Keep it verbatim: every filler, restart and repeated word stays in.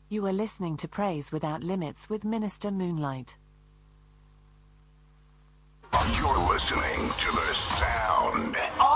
You are listening to Praise Without Limits with Minister Moonlight. You're listening to the sound